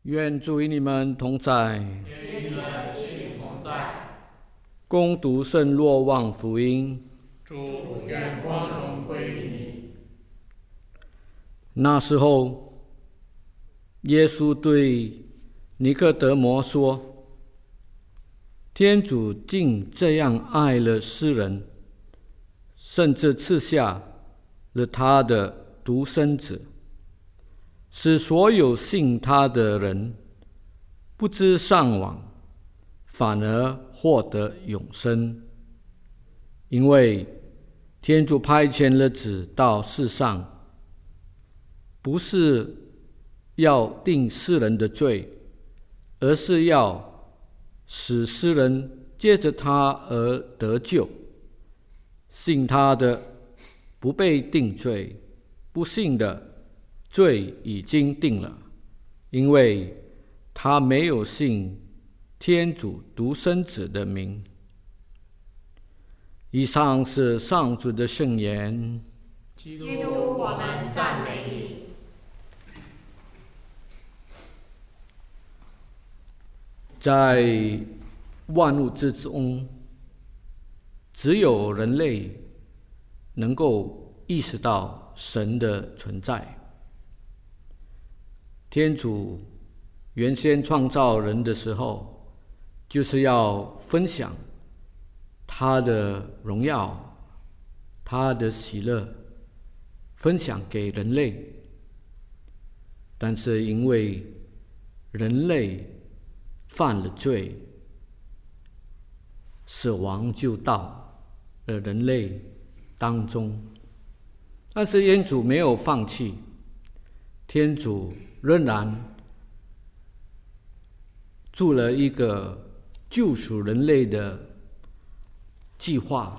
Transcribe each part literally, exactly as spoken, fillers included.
愿主与你们同在。 愿你们心灵同在。 恭读圣若望福音。 主，愿光荣归于你。 那时候，耶稣对尼科德摩说：“天主竟这样爱了世人，甚至赐下了他的独生子，使所有信他的人不知丧亡，反而获得永生。因为天主派遣了子到世上，不是要定世人的罪，而是要使世人借着他而得救。信他的不被定罪，不信的罪已经定了，因为他没有信天主独生子的名。”以上是上主的圣言。 基督，我们赞美你。 在万物之中，只有人类能够意识到神的存在。天主原先创造人的时候，就是要分享他的荣耀，他的喜乐，分享给人类。但是因为人类犯了罪，死亡就到了人类当中。但是天主没有放弃，天主仍然做了一个救赎人类的计划。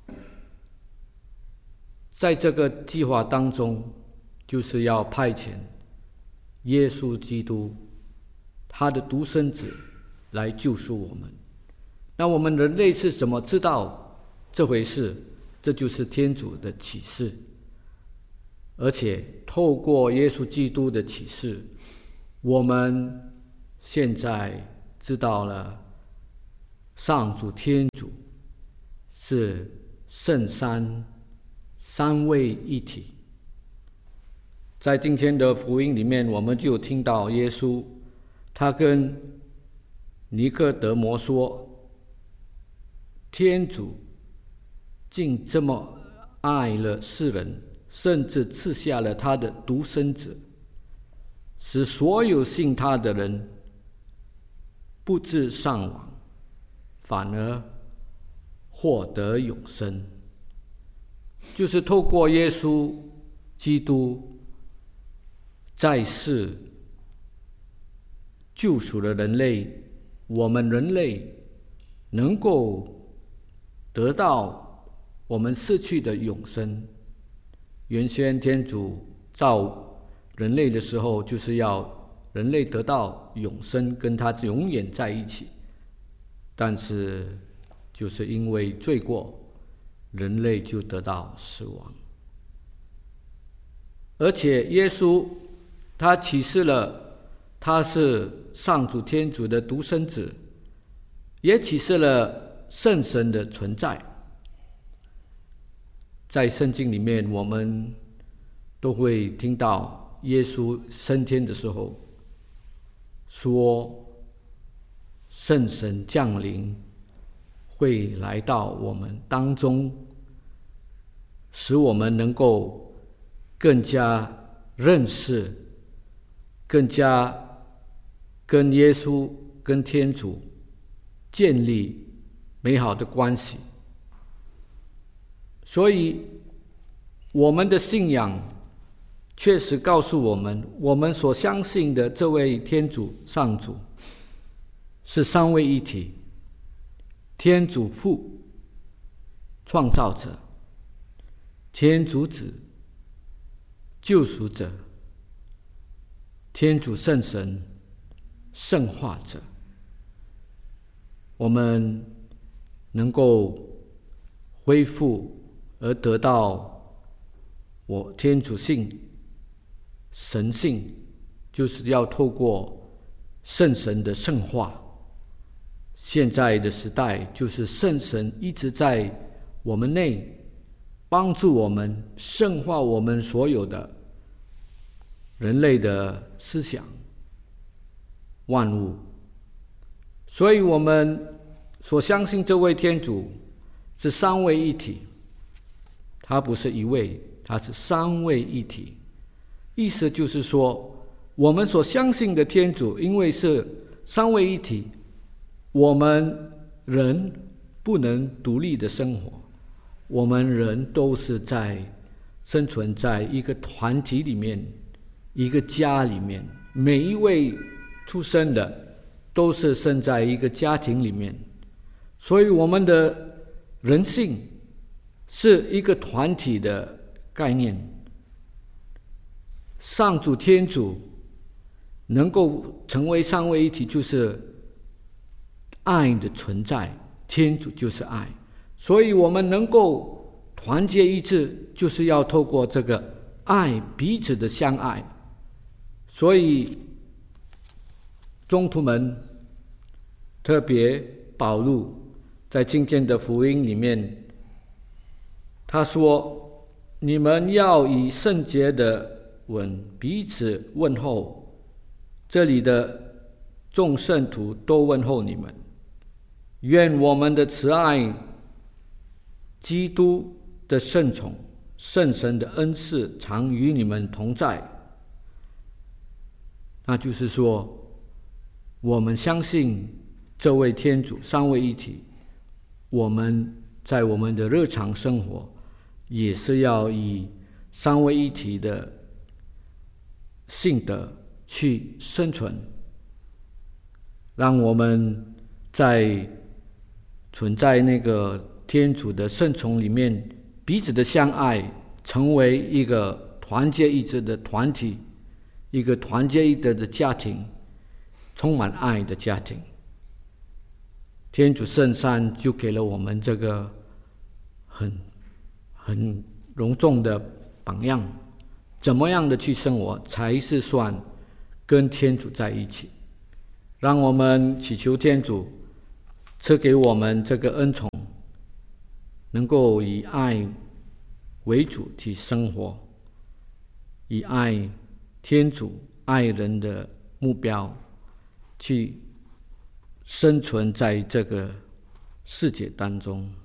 在这个计划当中，就是要派遣耶稣基督，他的独生子来救赎我们。那我们人类是怎么知道这回事？这就是天主的启示，而且透过耶稣基督的启示，我们现在知道了上主天主是圣三三位一体。在今天的福音里面，我们就听到耶稣他跟尼科德摩说，天主竟这么爱了世人，甚至赐下了他的独生子，使所有信他的人不致丧亡，反而获得永生。就是透过耶稣基督在世救赎了人类，我们人类能够得到我们失去的永生。原先天主造人类的时候，就是要人类得到永生，跟他永远在一起。但是就是因为罪过，人类就得到死亡。而且耶稣他启示了他是上主天主的独生子，也启示了圣神的存在。在圣经里面，我们都会听到耶稣升天的时候说，圣神降临会来到我们当中，使我们能够更加认识，更加跟耶稣跟天主建立美好的关系。所以我们的信仰确实告诉我们，我们所相信的这位天主上主是三位一体，天主父创造者，天主子救赎者，天主圣神圣化者。我们能够恢复而得到我天主性神性，就是要透过圣神的圣化。现在的时代就是圣神一直在我们内帮助我们圣化我们所有的人类的思想万物。所以我们所相信这位天主是三位一体，他不是一位，他是三位一体。意思就是说，我们所相信的天主因为是三位一体，我们人不能独立的生活，我们人都是在生存在一个团体里面，一个家里面，每一位出生的都是生在一个家庭里面，所以我们的人性是一个团体的概念。上主天主能够成为三位一体，就是爱的存在，天主就是爱，所以我们能够团结一致，就是要透过这个爱，彼此的相爱。所以宗徒们，特别保禄在今天的福音里面，他说：你们要以圣洁的吻彼此问候，这里的众圣徒都问候你们。愿我们的慈爱、基督的圣宠、圣神的恩赐常与你们同在。那就是说，我们相信这位天主三位一体，我们在我们的日常生活也是要以三位一体的性德去生存，让我们在存在那个天主的圣宠里面，彼此的相爱，成为一个团结一致的团体，一个团结一致的家庭，充满爱的家庭。天主圣三就给了我们这个很很隆重的榜样，怎么样的去生活才是算跟天主在一起。让我们祈求天主赐给我们这个恩宠，能够以爱为主去生活，以爱天主、爱人的目标去生存在这个世界当中。